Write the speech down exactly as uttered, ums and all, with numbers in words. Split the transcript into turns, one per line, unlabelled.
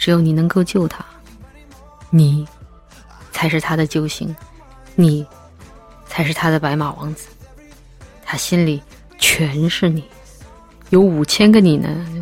只有你能够救他，你才是他的救星，你才是他的白马王子，他心里全是你，有五千个你呢，